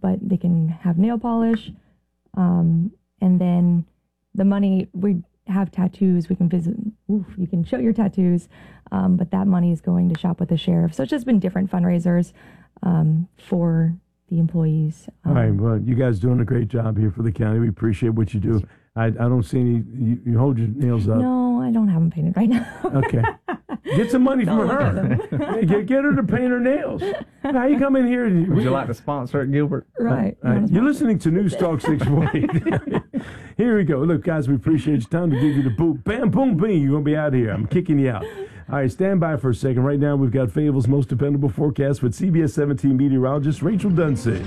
but they can have nail polish. And then the money, we have tattoos. We can visit. You can show your tattoos. But that money is going to Shop with the Sheriff. So it's just been different fundraisers for the employees. All right. Well, you guys doing a great job here for the county. We appreciate what you do. I don't see any. You hold your nails up. No, I don't have them painted right now. Okay. Get some money from her. Get her to paint her nails. How you come in here? Would you like to sponsor it, Gilbert? Right. You're listening to News Talk 640. Here we go. Look, guys, we appreciate your time to give you the boot. Bam, boom, bing. You're going to be out here. I'm kicking you out. All right, stand by for a second. Right now, we've got Fayetteville's most dependable forecast with CBS 17 meteorologist Rachel Dunsey.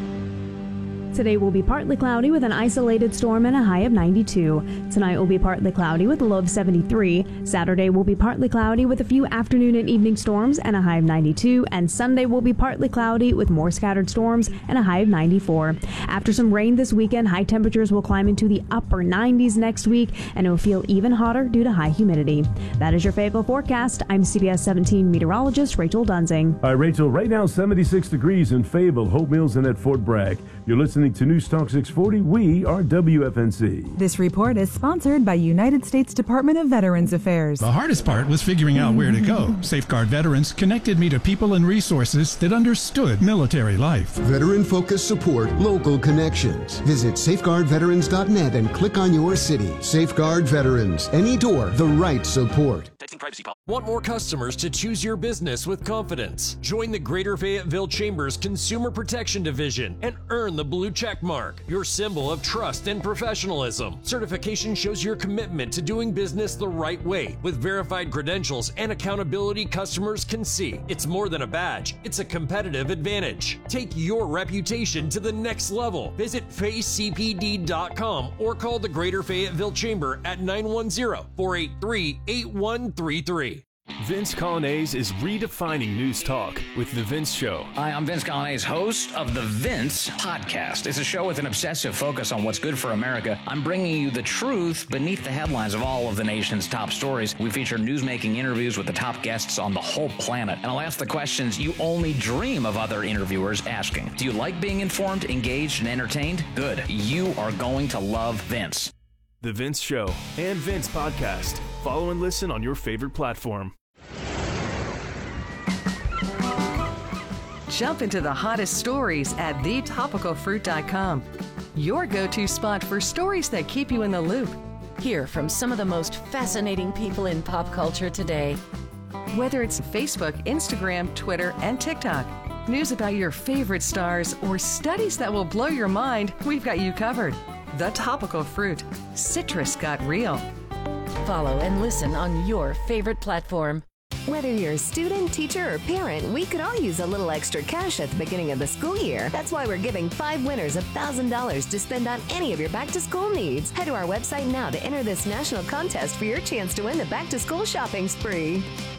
Today will be partly cloudy with an isolated storm and a high of 92. Tonight will be partly cloudy with a low of 73. Saturday will be partly cloudy with a few afternoon and evening storms and a high of 92. And Sunday will be partly cloudy with more scattered storms and a high of 94. After some rain this weekend, high temperatures will climb into the upper 90s next week, and it will feel even hotter due to high humidity. That is your Fayetteville forecast. I'm CBS 17 meteorologist Rachel Dunsing. All right, Rachel, right now 76 degrees in Fayetteville, Hope Mills, and at Fort Bragg. You're listening to News Talk 640. We are WFNC. This report is sponsored by United States Department of Veterans Affairs. The hardest part was figuring out where to go. Safeguard Veterans connected me to people and resources that understood military life. Veteran-focused support, local connections. Visit safeguardveterans.net and click on your city. Safeguard Veterans. Any door, the right support. Want more customers to choose your business with confidence? Join the Greater Fayetteville Chamber's Consumer Protection Division and earn the blue check mark, your symbol of trust and professionalism. Certification shows your commitment to doing business the right way. With verified credentials and accountability customers can see. It's more than a badge, it's a competitive advantage. Take your reputation to the next level. Visit facecpd.com or call the Greater Fayetteville Chamber at 910-483-8133. Vince Colonnese is redefining news talk with The Vince Show. Hi, I'm Vince Colonnese, host of The Vince Podcast. It's a show with an obsessive focus on what's good for America. I'm bringing you the truth beneath the headlines of all of the nation's top stories. We feature newsmaking interviews with the top guests on the whole planet. And I'll ask the questions you only dream of other interviewers asking. Do you like being informed, engaged, and entertained? Good. You are going to love Vince. The Vince Show and Vince Podcast. Follow and listen on your favorite platform. Jump into the hottest stories at thetopicalfruit.com. Your go-to spot for stories that keep you in the loop. Hear from some of the most fascinating people in pop culture today. Whether it's Facebook, Instagram, Twitter, and TikTok, news about your favorite stars, or studies that will blow your mind, we've got you covered. The Topical Fruit. Citrus got real. Follow and listen on your favorite platform. Whether you're a student, teacher, or parent, we could all use a little extra cash at the beginning of the school year. That's why we're giving 5 winners $1,000 to spend on any of your back-to-school needs. Head to our website now to enter this national contest for your chance to win the back-to-school shopping spree.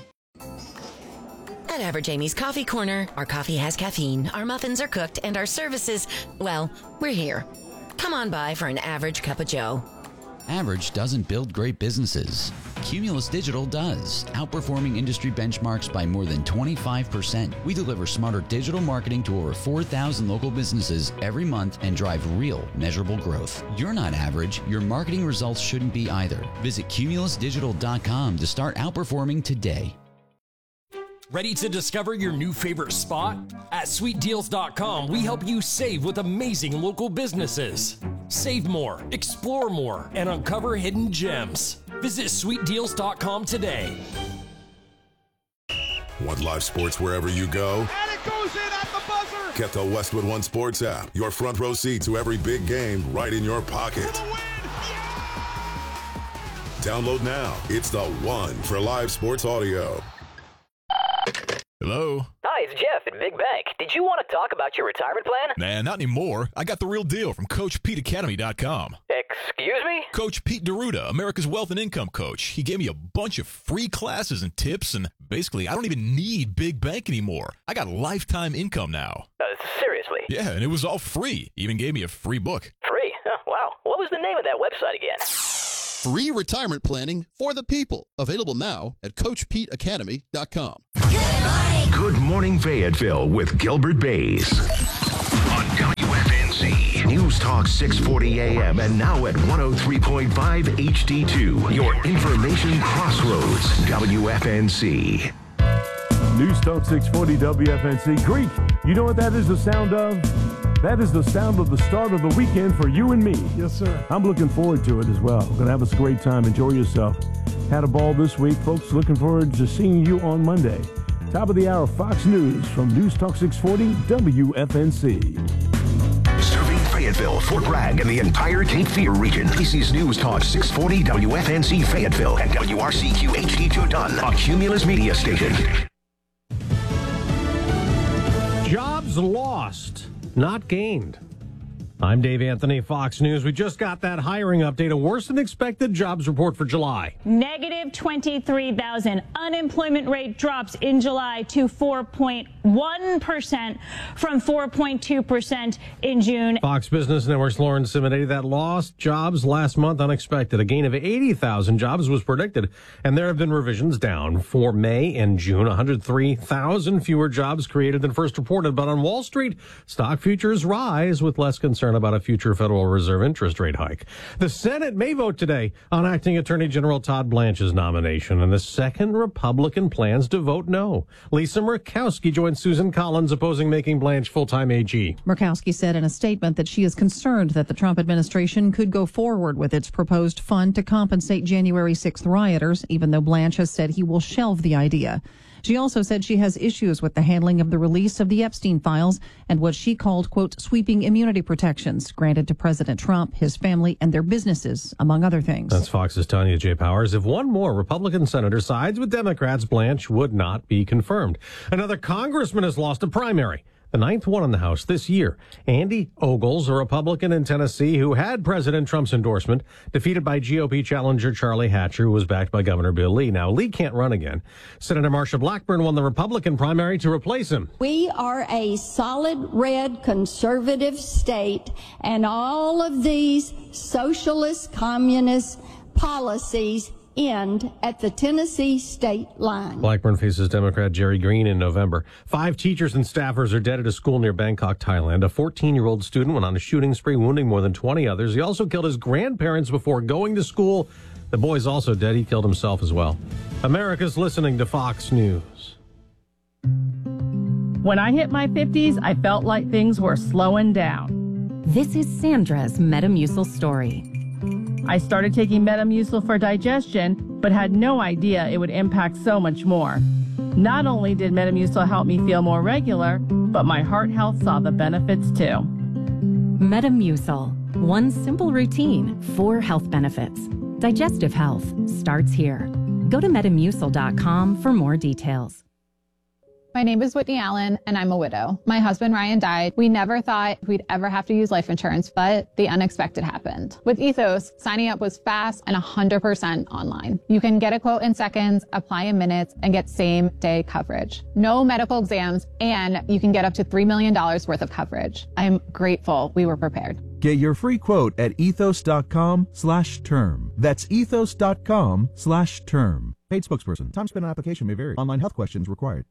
At Average Amy's Coffee Corner, our coffee has caffeine, our muffins are cooked, and our services, well, we're here. Come on by for an average cup of joe. Average doesn't build great businesses. Cumulus Digital does, outperforming industry benchmarks by more than 25%. We deliver smarter digital marketing to over 4,000 local businesses every month and drive real, measurable growth. You're not average. Your marketing results shouldn't be either. Visit cumulusdigital.com to start outperforming today. Ready to discover your new favorite spot? At sweetdeals.com, we help you save with amazing local businesses. Save more, explore more, and uncover hidden gems. Visit sweetdeals.com today. Want live sports wherever you go? And it goes in at the buzzer! Get the Westwood One Sports app. Your front row seat to every big game right in your pocket. Download now. It's the one for live sports audio. Hello? Hi, it's Jeff at Big Bank. Did you want to talk about your retirement plan? Nah, not anymore. I got the real deal from CoachPeteAcademy.com. Excuse me? Coach Pete D'Arruda, America's Wealth and Income Coach. He gave me a bunch of free classes and tips, and basically, I don't even need Big Bank anymore. I got lifetime income now. Seriously? Yeah, and it was all free. He even gave me a free book. Free? Oh, wow. What was the name of that website again? Free retirement planning for the people. Available now at CoachPeteAcademy.com. Good morning, Fayetteville with Gilbert Bays on Talk 640 AM and now at 103.5 HD2. Your information crossroads. WFNC. News Talk 640 WFNC. Greek, you know what that is the sound of? That is the sound of the start of the weekend for you and me. Yes, sir. I'm looking forward to it as well. We're going to have us a great time. Enjoy yourself. Had a ball this week, folks. Looking forward to seeing you on Monday. Top of the hour, Fox News from News Talk 640 WFNC. Serving Fayetteville, Fort Bragg, and the entire Cape Fear region. This is News Talk 640 WFNC Fayetteville and WRCQ HD2 Dunn, a Cumulus media station. Jobs lost, not gained. I'm Dave Anthony, Fox News. We just got that hiring update, a worse than expected jobs report for July. Negative 23,000. Unemployment rate drops in July to 4.1% from 4.2% in June. Fox Business Network's Lauren Simonetta, that lost jobs last month unexpected. A gain of 80,000 jobs was predicted, and there have been revisions down for May and June. 103,000 fewer jobs created than first reported. But on Wall Street, stock futures rise with less concern about a future Federal Reserve interest rate hike. The Senate may vote today on Acting Attorney General Todd Blanche's nomination, and the second Republican plans to vote no. Lisa Murkowski joins Susan Collins opposing making Blanche full-time AG. Murkowski said in a statement that she is concerned that the Trump administration could go forward with its proposed fund to compensate January 6th rioters, even though Blanche has said he will shelve the idea. She also said she has issues with the handling of the release of the Epstein files and what she called, quote, sweeping immunity protections granted to President Trump, his family, and their businesses, among other things. That's Fox's Tanya J. Powers. If one more Republican senator sides with Democrats, Blanche would not be confirmed. Another congressman has lost a primary. The ninth one in the House this year. Andy Ogles, a Republican in Tennessee who had President Trump's endorsement, defeated by GOP challenger Charlie Hatcher, who was backed by Governor Bill Lee. Now, Lee can't run again. Senator Marsha Blackburn won the Republican primary to replace him. We are a solid red conservative state, and all of these socialist communist policies end at the Tennessee state line. Blackburn faces Democrat Jerry Green in November. 5 teachers and staffers are dead at a school near Bangkok, Thailand. A 14-year-old student went on a shooting spree, wounding more than 20 others. He also killed his grandparents before going to school. The boy's also dead. He killed himself as well. America's listening to Fox News. When I hit my 50s, I felt like things were slowing down. This is Sandra's Metamucil story. I started taking Metamucil for digestion, but had no idea it would impact so much more. Not only did Metamucil help me feel more regular, but my heart health saw the benefits too. Metamucil, one simple routine, 4 health benefits. Digestive health starts here. Go to metamucil.com for more details. My name is Whitney Allen, and I'm a widow. My husband, Ryan, died. We never thought we'd ever have to use life insurance, but the unexpected happened. With Ethos, signing up was fast and 100% online. You can get a quote in seconds, apply in minutes, and get same-day coverage. No medical exams, and you can get up to $3 million worth of coverage. I'm grateful we were prepared. Get your free quote at ethos.com/term. That's ethos.com/term. Paid spokesperson. Time spent on application may vary. Online health questions required.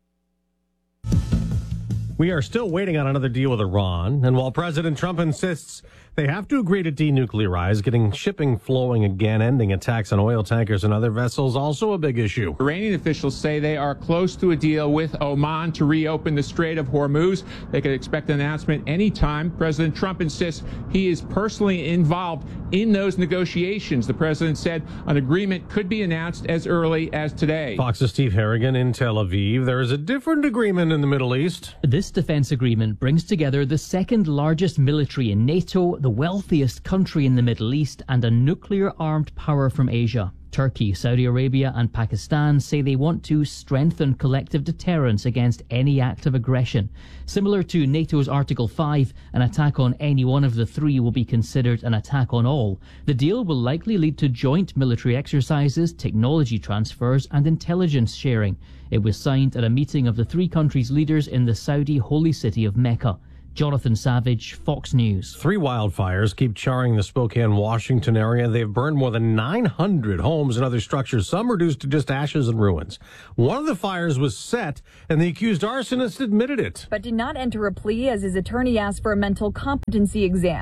We are still waiting on another deal with Iran, and while President Trump insists they have to agree to denuclearize, getting shipping flowing again, ending attacks on oil tankers and other vessels, also a big issue. Iranian officials say they are close to a deal with Oman to reopen the Strait of Hormuz. They could expect an announcement anytime. President Trump insists he is personally involved in those negotiations. The president said an agreement could be announced as early as today. Fox's Steve Harrigan in Tel Aviv. There is a different agreement in the Middle East. This defense agreement brings together the second largest military in NATO, the wealthiest country in the Middle East, and a nuclear-armed power from Asia. Turkey, Saudi Arabia and Pakistan say they want to strengthen collective deterrence against any act of aggression. Similar to NATO's Article 5, an attack on any one of the 3 will be considered an attack on all. The deal will likely lead to joint military exercises, technology transfers and intelligence sharing. It was signed at a meeting of the 3 countries' leaders in the Saudi holy city of Mecca. Jonathan Savage, Fox News. 3 wildfires keep charring the Spokane, Washington area. They've burned more than 900 homes and other structures, some reduced to just ashes and ruins. One of the fires was set, and the accused arsonist admitted it. But did not enter a plea as his attorney asked for a mental competency exam.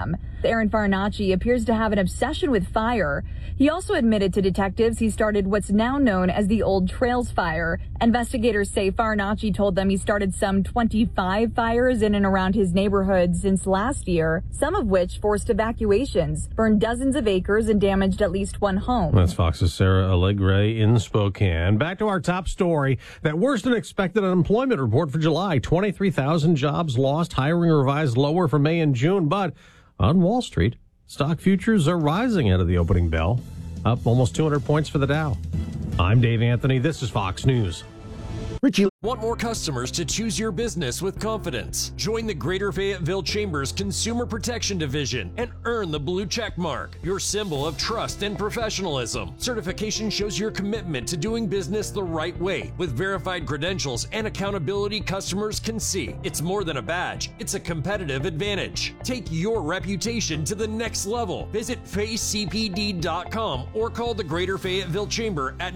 Aaron Farinacci appears to have an obsession with fire. He also admitted to detectives he started what's now known as the Old Trails Fire. Investigators say Farinacci told them he started some 25 fires in and around his neighborhood since last year, some of which forced evacuations, burned dozens of acres, and damaged at least one home. That's Fox's Sarah Allegre in Spokane. Back to our top story. That worse than expected unemployment report for July. 23,000 jobs lost, hiring revised lower for May and June. But on Wall Street, stock futures are rising out of the opening bell, up almost 200 points for the Dow. I'm Dave Anthony. This is Fox News. Richie. Want more customers to choose your business with confidence? Join the Greater Fayetteville Chambers Consumer Protection Division and earn the blue check mark, your symbol of trust and professionalism. Certification shows your commitment to doing business the right way. With verified credentials and accountability customers can see. It's more than a badge, it's a competitive advantage. Take your reputation to the next level. Visit facecpd.com or call the Greater Fayetteville Chamber at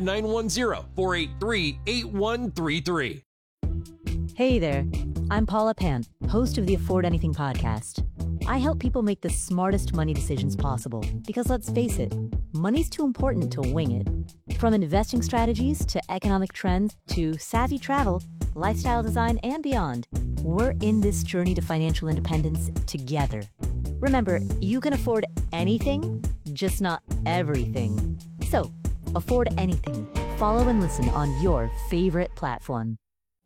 910-483-8133. Hey there, I'm Paula Pan, host of the Afford Anything podcast. I help people make the smartest money decisions possible because let's face it, money's too important to wing it. From investing strategies to economic trends to savvy travel, lifestyle design, and beyond, we're in this journey to financial independence together. Remember, you can afford anything, just not everything. So, afford anything. Follow and listen on your favorite platform.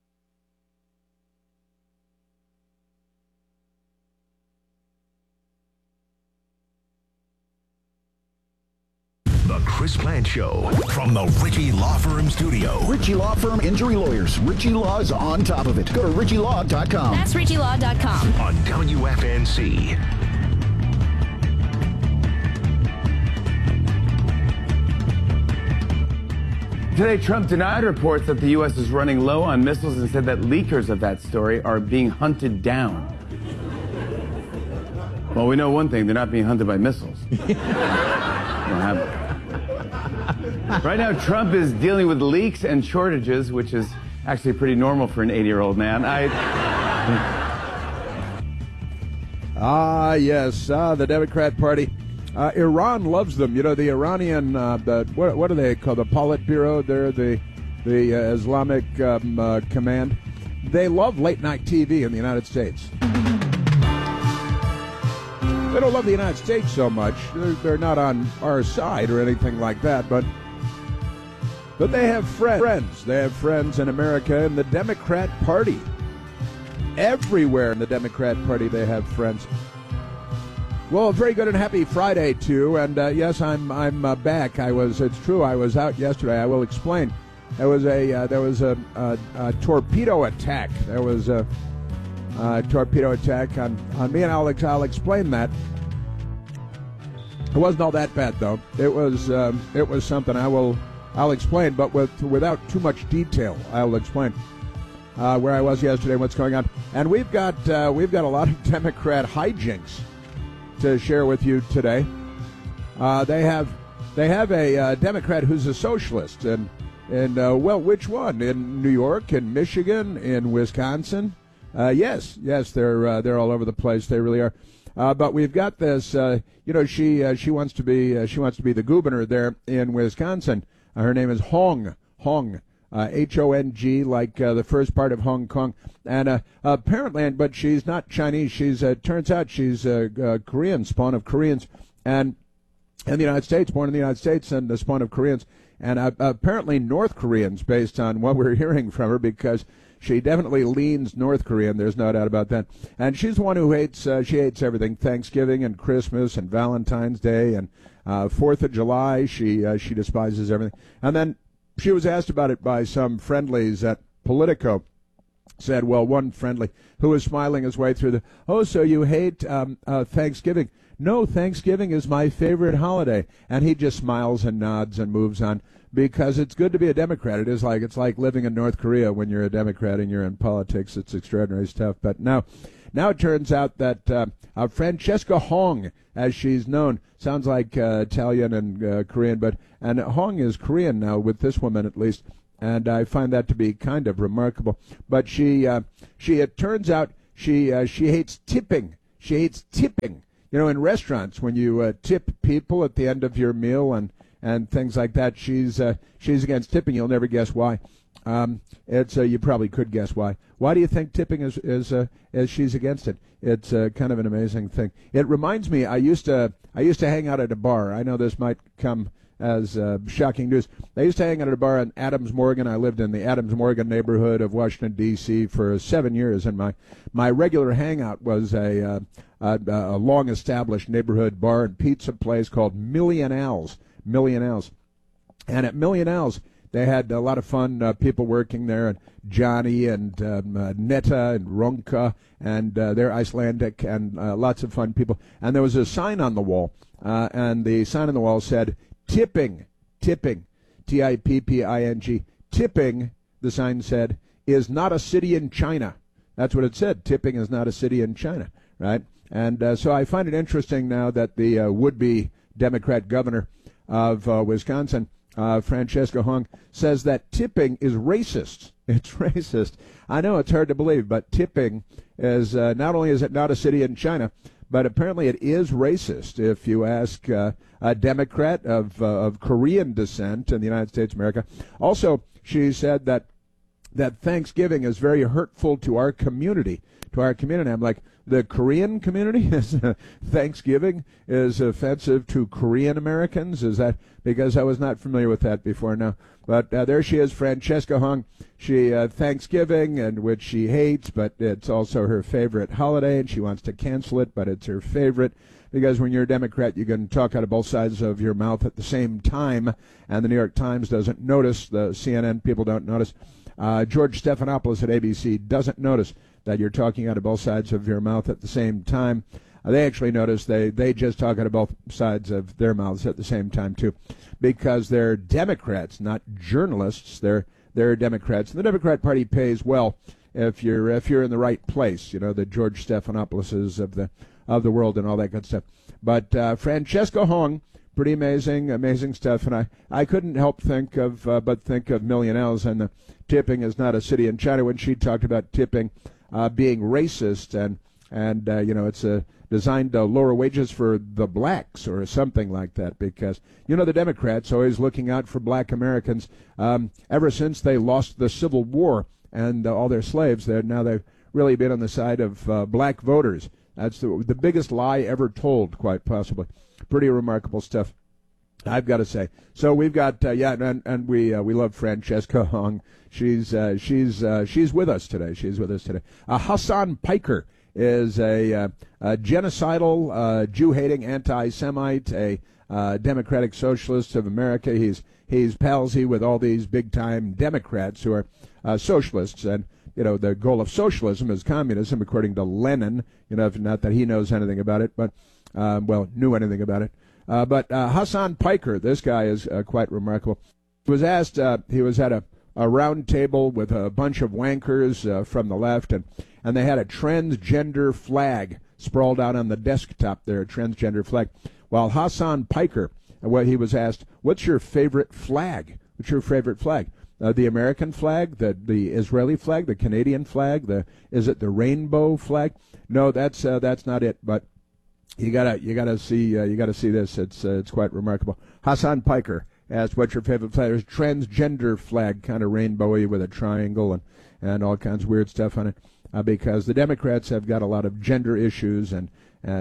The Chris Plante Show from the Ritchie Law Firm studio. Ritchie Law Firm Injury Lawyers. Ritchie Law is on top of it. Go to ritchielaw.com. That's ritchielaw.com. On WFNC. Today, Trump denied reports that the U.S. is running low on missiles and said that leakers of that story are being hunted down. Well, we know one thing. They're not being hunted by missiles. Right now, Trump is dealing with leaks and shortages, which is actually pretty normal for an 80-year-old man. Yes, the Democrat Party. Iran loves them. You know, the Iranian, what do they call the Politburo? They're the Islamic Command. They love late-night TV in the United States. They don't love the United States so much. They're not on our side or anything like that, but they have friends. They have friends in America in the Democrat Party. Everywhere in the Democrat Party they have friends. Well, very good and happy Friday, too. And yes, I'm back. It's true, I was out yesterday. I will explain. There was a torpedo attack. There was a torpedo attack on me, and I'll explain that. It wasn't all that bad, though. It was something I'll explain, but without too much detail. I'll explain where I was yesterday, what's going on, and we've got a lot of Democrat hijinks to share with you today. They have a Democrat who's a socialist, and well, which one? In New York, in Michigan, in Wisconsin. Yes, they're all over the place. They really are. But we've got this. She wants to be the governor there in Wisconsin. Her name is Hong, H-O-N-G, like the first part of Hong Kong. And apparently, but she's not Chinese. Turns out she's Korean, spawn of Koreans, and in the United States, born in the United States, and the spawn of Koreans, and apparently North Koreans, based on what we're hearing from her, because she definitely leans North Korean. There's no doubt about that. And she's the one who hates everything: Thanksgiving and Christmas and Valentine's Day and 4th of July. She despises everything. And then she was asked about it by some friendlies at Politico. Said, well, one friendly who was smiling his way through so you hate Thanksgiving? No, Thanksgiving is my favorite holiday. And he just smiles and nods and moves on, because it's good to be a Democrat. It's like living in North Korea when you're a Democrat and you're in politics. It's extraordinary stuff. But now it turns out that Francesca Hong, as she's known, sounds like Italian and Korean, and Hong is Korean now, with this woman at least. And I find that to be kind of remarkable. But it turns out she hates tipping. She hates tipping. in restaurants, when you tip people at the end of your meal and things like that, she's against tipping. You'll never guess why. You probably could guess why. Why do you think tipping is she's against it? It's kind of an amazing thing. It reminds me, I used to hang out at a bar. I know this might come as shocking news. I used to hang out at a bar in Adams Morgan. I lived in the Adams Morgan neighborhood of Washington, D.C. for 7 years, and my regular hangout was a long-established neighborhood bar and pizza place called Million Al's. And at Million Al's, they had a lot of fun people working there, and Johnny and Netta and Ronka, and they're Icelandic, and lots of fun people. And there was a sign on the wall, and the sign on the wall said, tipping, T-I-P-P-I-N-G. Tipping, the sign said, is not a city in China. That's what it said. Tipping is not a city in China, right? And so I find it interesting now that the would-be Democrat governor of Wisconsin, Francesca Hung, says that tipping is racist. It's racist. I know it's hard to believe, but tipping is not only is it not a city in China, but apparently it is racist. If you ask a Democrat of Korean descent in the United States of America. Also, she said that Thanksgiving is very hurtful to our community. I'm like, the Korean community? Thanksgiving is offensive to Korean Americans? Is that because I was not familiar with that before? No. But there she is, Francesca Hung. She Thanksgiving, and which she hates, but it's also her favorite holiday, and she wants to cancel it, but it's her favorite. Because when you're a Democrat, you can talk out of both sides of your mouth at the same time, and the New York Times doesn't notice. The CNN people don't notice. George Stephanopoulos at ABC doesn't notice that you're talking out of both sides of your mouth at the same time. They actually notice they just talk out of both sides of their mouths at the same time, too, because they're Democrats, not journalists. They're Democrats. And the Democrat Party pays well if you're in the right place, the George Stephanopoulos of the world and all that good stuff. But Francesca Hung, pretty amazing stuff. And I couldn't help but think of Million Al's and the tipping is not a city in China when she talked about tipping being racist and it's designed to lower wages for the blacks or something like that, because the Democrats always looking out for black Americans ever since they lost the Civil War and all their slaves. They've really been on the side of black voters. That's the biggest lie ever told, quite possibly. Pretty remarkable stuff, I've got to say. So we've got and we love Francesca Hung. She's with us today. Hassan Piker is a genocidal, Jew-hating anti-Semite, a Democratic Socialist of America. He's palsy with all these big-time Democrats who are socialists, and the goal of socialism is communism, according to Lenin. Not that he knows anything about it, but knew anything about it. But Hassan Piker, this guy is quite remarkable. He was asked. He was at a round table with a bunch of wankers from the left, and they had a transgender flag sprawled out on the desktop there, a transgender flag. While Hassan Piker, he was asked, "What's your favorite flag? What's your favorite flag? The American flag, the Israeli flag, the Canadian flag, is it the rainbow flag?" No, that's not it. But you gotta see this. It's quite remarkable. Hassan Piker asked, "What's your favorite flag?" There's transgender flag, kind of rainbowy with a triangle and all kinds of weird stuff on it. Because the Democrats have got a lot of gender issues and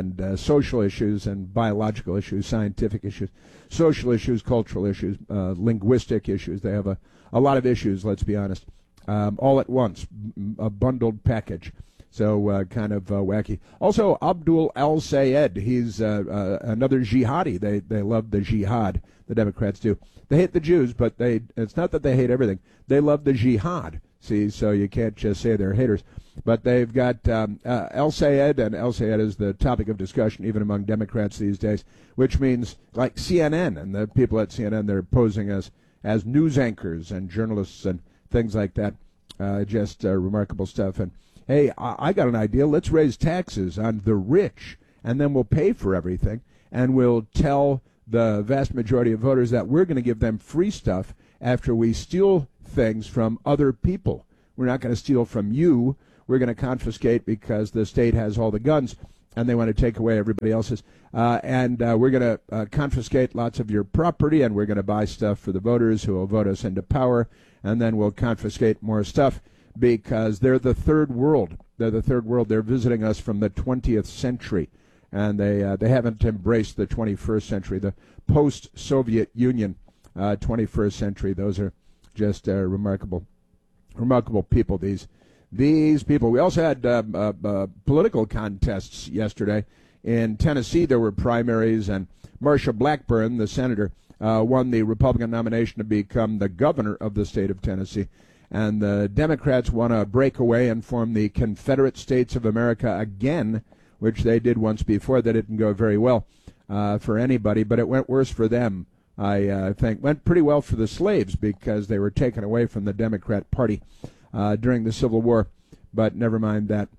social issues and biological issues, scientific issues, social issues, cultural issues, linguistic issues. They have a lot of issues, let's be honest, all at once, a bundled package. So kind of wacky. Also, Abdul al-Sayed, he's another jihadi. They love the jihad, the Democrats do. They hate the Jews, but it's not that they hate everything. They love the jihad. See, so you can't just say they're haters. But they've got al-Sayed, and al-Sayed is the topic of discussion even among Democrats these days, which means like CNN, and the people at CNN, they're posing as news anchors and journalists and things like that. Just remarkable stuff. And hey, I got an idea. Let's raise taxes on the rich, and then we'll pay for everything, and we'll tell the vast majority of voters that we're going to give them free stuff after we steal things from other people. We're not going to steal from you. We're going to confiscate because the state has all the guns. and they want to take away everybody else's. And we're going to confiscate lots of your property, and we're going to buy stuff for the voters who will vote us into power, and then we'll confiscate more stuff because they're the third world. They're the third world. They're visiting us from the 20th century, and they haven't embraced the 21st century, the post-Soviet Union 21st century. Those are just remarkable people, these people. We also had political contests yesterday. In Tennessee, there were primaries, and Marsha Blackburn, the senator, won the Republican nomination to become the governor of the state of Tennessee. And the Democrats want to break away and form the Confederate States of America again, which they did once before. That didn't go very well for anybody, but it went worse for them. I think went pretty well for the slaves because they were taken away from the Democrat Party during the Civil War. But never mind that.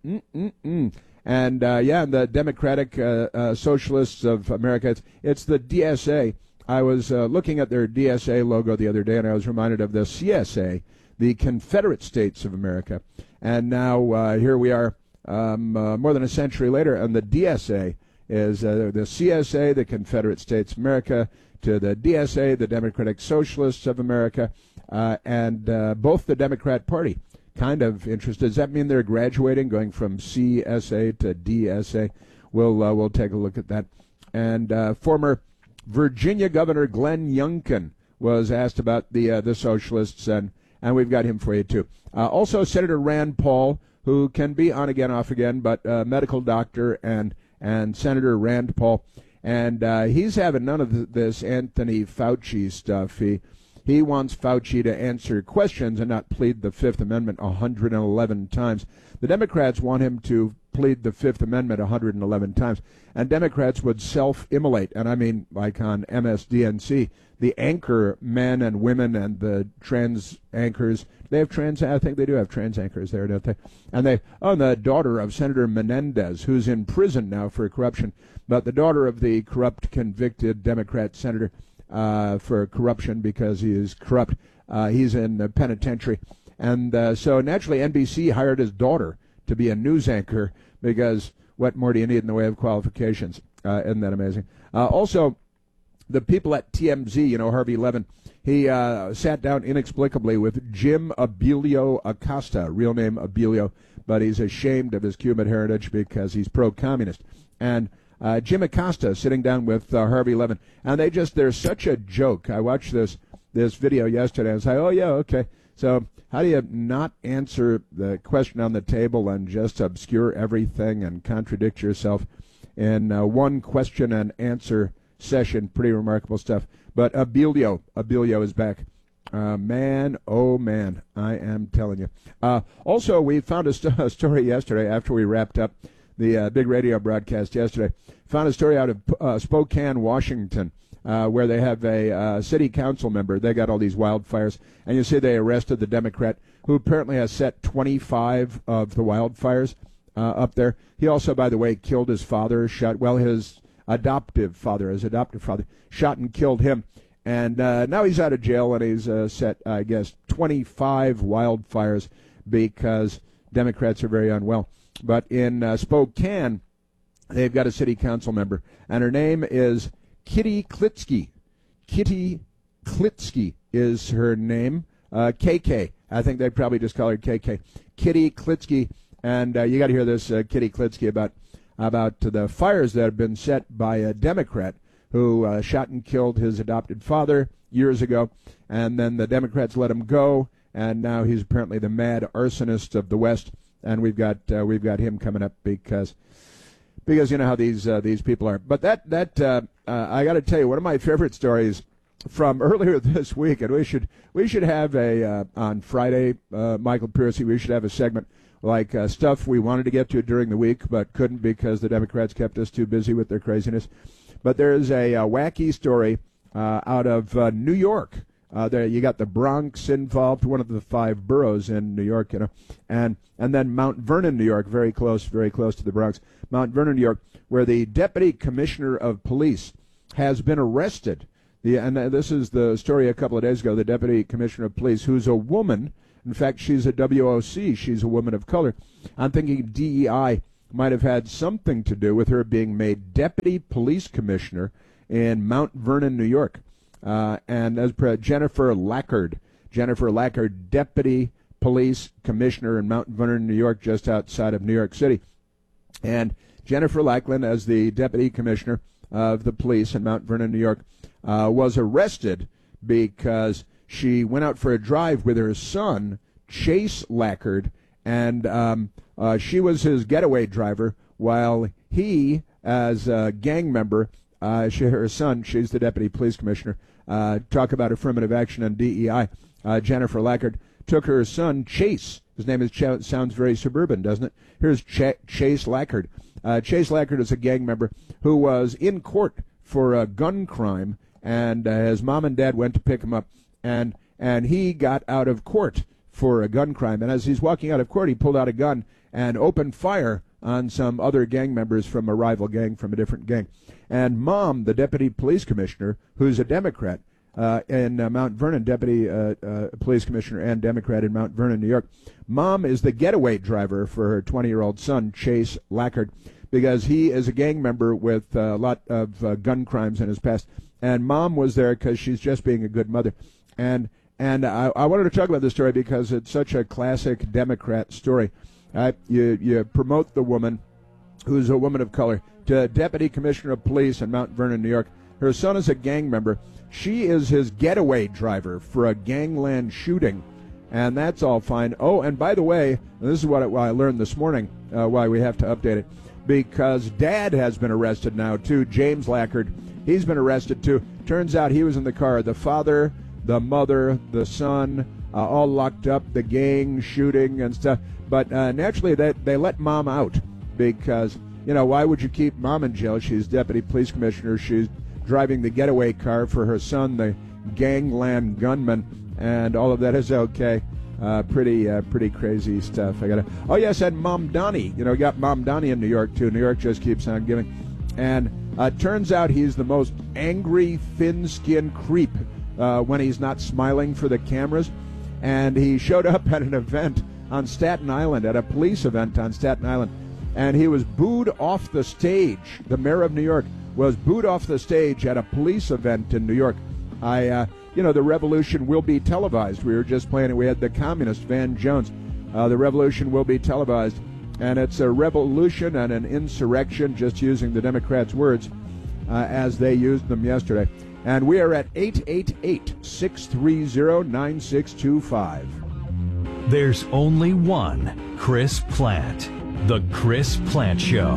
And the Democratic Socialists of America, it's the DSA. I was looking at their DSA logo the other day, and I was reminded of the CSA, the Confederate States of America. And now here we are more than a century later, and the DSA is the CSA, the Confederate States of America, to the DSA, the Democratic Socialists of America, and both the Democrat Party. Kind of interested. Does that mean they're graduating, going from CSA to DSA? We'll take a look at that. And former Virginia Governor Glenn Youngkin was asked about the socialists, and we've got him for you too. Also, Senator Rand Paul, who can be on again, off again, but medical doctor and Senator Rand Paul. And he's having none of this Anthony Fauci stuff. He wants Fauci to answer questions and not plead the Fifth Amendment 111 times. The Democrats want him to plead the Fifth Amendment 111 times. And Democrats would self-immolate, and I mean like on MSDNC, the anchor men and women and the trans anchors. They have trans, I think they do have trans anchors there, don't they? And the daughter of Senator Menendez, who's in prison now for corruption, but the daughter of the corrupt, convicted Democrat senator for corruption because he is corrupt. He's in the penitentiary. And so naturally NBC hired his daughter to be a news anchor because what more do you need in the way of qualifications? Isn't that amazing? Also, the people at TMZ, Harvey Levin, he sat down inexplicably with Jim Abilio Acosta, real name Abilio, but he's ashamed of his Cuban heritage because he's pro-communist. And Jim Acosta sitting down with Harvey Levin, and they're such a joke. I watched this video yesterday, and I was like, oh, yeah, okay. So how do you not answer the question on the table and just obscure everything and contradict yourself in one question and answer session? Pretty remarkable stuff. But Abilio is back. Man, oh man, I am telling you. Also, we found a story yesterday after we wrapped up the big radio broadcast yesterday. Found a story out of Spokane, Washington, where they have a city council member. They got all these wildfires, and you see they arrested the Democrat who apparently has set 25 of the wildfires up there. He also, by the way, killed his father, his adoptive father, shot and killed him. And now he's out of jail, and he's set, I guess, 25 wildfires because Democrats are very unwell. But in Spokane, they've got a city council member, and her name is Kitty Klitsky. Kitty Klitsky is her name. KK. I think they probably just call her KK. Kitty Klitsky. And you got to hear this, Kitty Klitsky, about the fires that have been set by a Democrat who shot and killed his adopted father years ago, and then the Democrats let him go, and now he's apparently the mad arsonist of the West. And we've got him coming up because you know how these people are. But that I got to tell you, one of my favorite stories from earlier this week, and we should have on Friday, Michael Piercy, we should have a segment like stuff we wanted to get to during the week but couldn't because the Democrats kept us too busy with their craziness. But there's a wacky story out of New York. There you got the Bronx involved, one of the 5 boroughs in New York, and then Mount Vernon, New York, very close to the Bronx. Mount Vernon, New York, where the deputy commissioner of police has been arrested. And this is the story a couple of days ago. The deputy commissioner of police, who's a woman, in fact, she's a WOC, she's a woman of color. I'm thinking DEI might have had something to do with her being made deputy police commissioner in Mount Vernon, New York. And as Jennifer Lackard, deputy police commissioner in Mount Vernon, New York, just outside of New York City. And Jennifer Lackland, as the deputy commissioner of the police in Mount Vernon, New York, was arrested because she went out for a drive with her son, Chase Lackard, and she was his getaway driver while he, as a gang member, her son, she's the deputy police commissioner, talk about affirmative action and DEI, Jennifer Lackard, took her son, Chase. His name is sounds very suburban, doesn't it? Here's Chase Lackard. Chase Lackard is a gang member who was in court for a gun crime, and his mom and dad went to pick him up, and he got out of court for a gun crime. And as he's walking out of court, he pulled out a gun and opened fire on some other gang members from a rival gang, from a different gang. And Mom, the deputy police commissioner, who's a Democrat, in Mount Vernon, deputy police commissioner and Democrat in Mount Vernon, New York. Mom is the getaway driver for her 20-year-old son, Chase Lackard, because he is a gang member with a lot of gun crimes in his past. And Mom was there because she's just being a good mother. And I wanted to talk about this story because it's such a classic Democrat story. You promote the woman, who's a woman of color, to deputy commissioner of police in Mount Vernon, New York. Her son is a gang member. She is his getaway driver for a gangland shooting, and that's all fine. Oh, and by the way, this is what I learned this morning, why we have to update it, because Dad has been arrested now, too, James Lackard. He's been arrested, too. Turns out he was in the car. The father, the mother, the son, all locked up, the gang shooting and stuff. But naturally, they let Mom out because, why would you keep Mom in jail? She's deputy police commissioner. She's driving the getaway car for her son, the gangland gunman, and all of that is okay. Pretty crazy stuff. Oh yes, and Mom Donnie. We got Mom Donnie in New York too. New York just keeps on giving. And turns out he's the most angry, thin-skinned creep when he's not smiling for the cameras. And he showed up at an event on Staten Island, at a police event on Staten Island, and he was booed off the stage. The mayor of New York was booed off the stage at a police event in New York. The revolution will be televised. We were just playing it. We had the communist Van Jones. The revolution will be televised, and it's a revolution and an insurrection, just using the Democrats' words as they used them yesterday. And we are at 888-630-9625. There's only one Chris Plante. The Chris Plante Show.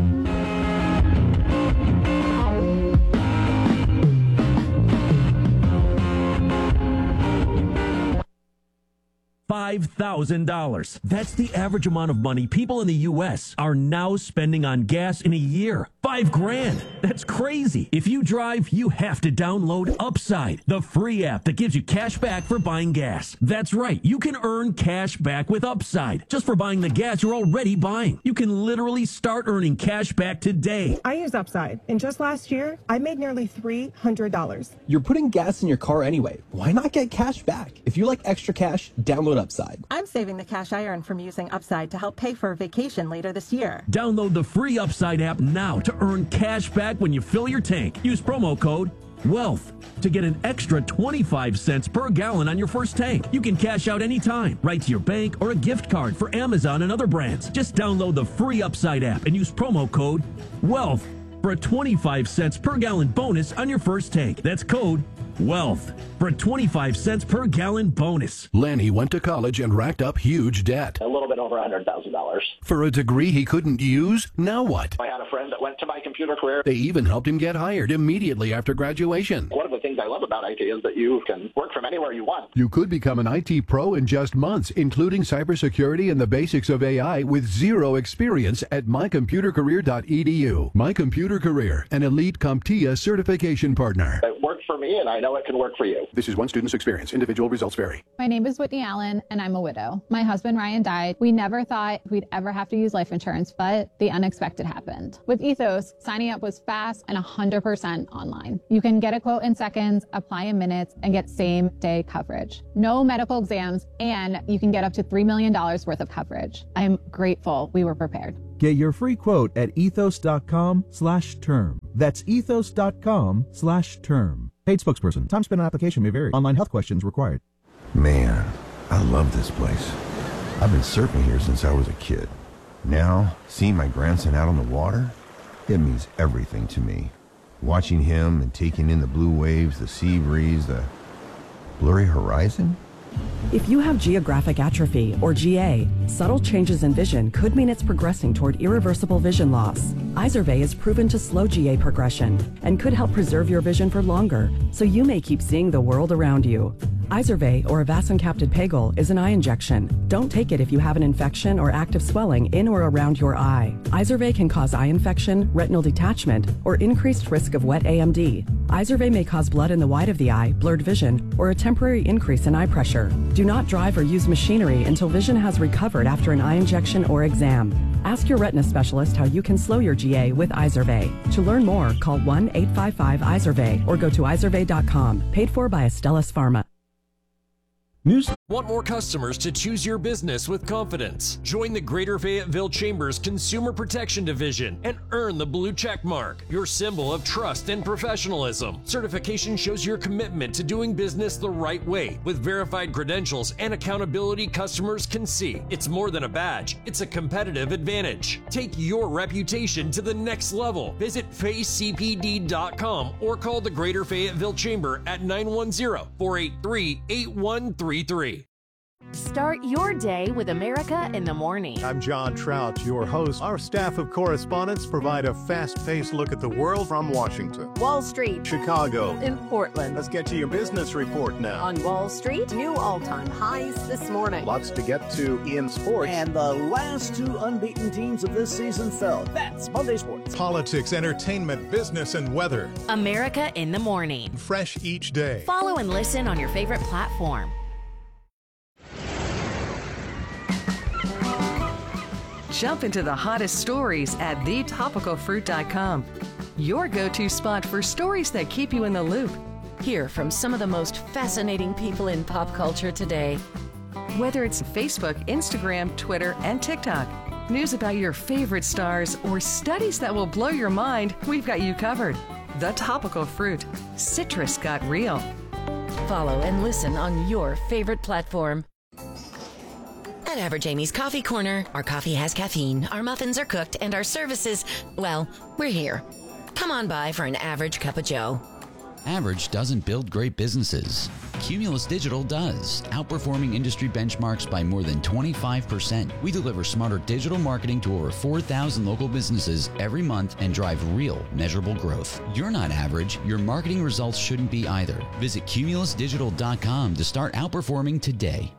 $5,000. That's the average amount of money people in the U.S. are now spending on gas in a year. $5,000. That's crazy. If you drive, you have to download Upside, the free app that gives you cash back for buying gas. That's right. You can earn cash back with Upside just for buying the gas you're already buying. You can literally start earning cash back today. I use Upside, and just last year, I made nearly $300. You're putting gas in your car anyway. Why not get cash back? If you like extra cash, download Upside. I'm saving the cash I earn from using Upside to help pay for a vacation later this year. Download the free Upside app now to earn cash back when you fill your tank. Use promo code WEALTH to get an extra 25 cents per gallon on your first tank. You can cash out anytime, right to your bank or a gift card for Amazon and other brands. Just download the free Upside app and use promo code WEALTH for a 25 cents per gallon bonus on your first tank. That's code WEALTH for a 25 cents per gallon bonus. Lanny went to college and racked up huge debt. A little bit over $100,000. For a degree he couldn't use? Now what? I had a friend that went to my computer career. They even helped him get hired immediately after graduation. One of the things I love about IT is that you can work from anywhere you want. You could become an IT pro in just months, including cybersecurity and the basics of AI with zero experience at mycomputercareer.edu. My Computer Career, an elite CompTIA certification partner. It worked for me, and I know it can work for you. This is one student's experience. Individual results vary. My name is Whitney Allen, and I'm a widow. My husband, Ryan, died. We never thought we'd ever have to use life insurance, but the unexpected happened. With Ethos, signing up was fast and 100% online. You can get a quote in seconds, apply in minutes, and get same-day coverage. No medical exams, and you can get up to $3 million worth of coverage. I'm grateful we were prepared. Get your free quote at ethos.com/term. That's ethos.com/term. Paid spokesperson. Time spent on application may vary. Online health questions required. Man, I love this place. I've been surfing here since I was a kid. Now, seeing my grandson out on the water, it means everything to me. Watching him and taking in the blue waves, the sea breeze, the blurry horizon. If you have geographic atrophy, or GA, subtle changes in vision could mean it's progressing toward irreversible vision loss. Izervay is proven to slow GA progression and could help preserve your vision for longer, so you may keep seeing the world around you. Izervay, or avacincaptad pegol, is an eye injection. Don't take it if you have an infection or active swelling in or around your eye. Izervay can cause eye infection, retinal detachment, or increased risk of wet AMD. Izervay may cause blood in the white of the eye, blurred vision, or a temporary increase in eye pressure. Do not drive or use machinery until vision has recovered after an eye injection or exam. Ask your retina specialist how you can slow your GA with Izervay. To learn more, call 1-855-IZERVAY or go to izervay.com. Paid for by Astellas Pharma. News. Want more customers to choose your business with confidence? Join the Greater Fayetteville Chamber's Consumer Protection Division and earn the blue check mark, your symbol of trust and professionalism. Certification shows your commitment to doing business the right way. With verified credentials and accountability customers can see. It's more than a badge, it's a competitive advantage. Take your reputation to the next level. Visit facecpd.com or call the Greater Fayetteville Chamber at 910-483-8133. Start your day with America in the Morning. I'm John Trout, your host. Our staff of correspondents provide a fast-paced look at the world from Washington, Wall Street, Chicago, and Portland. Let's get to your business report now. On Wall Street, new all-time highs this morning. Lots to get to in sports. And the last two unbeaten teams of this season fell. That's Monday Sports. Politics, entertainment, business, and weather. America in the Morning. Fresh each day. Follow and listen on your favorite platform. Jump into the hottest stories at thetopicalfruit.com. Your go-to spot for stories that keep you in the loop. Hear from some of the most fascinating people in pop culture today. Whether it's Facebook, Instagram, Twitter, and TikTok, news about your favorite stars, or studies that will blow your mind, we've got you covered. The Topical Fruit. Citrus got real. Follow and listen on your favorite platform. At Average Amy's Coffee Corner, our coffee has caffeine, our muffins are cooked, and our services, well, we're here. Come on by for an average cup of joe. Average doesn't build great businesses. Cumulus Digital does, outperforming industry benchmarks by more than 25%. We deliver smarter digital marketing to over 4,000 local businesses every month and drive real, measurable growth. You're not average. Your marketing results shouldn't be either. Visit cumulusdigital.com to start outperforming today.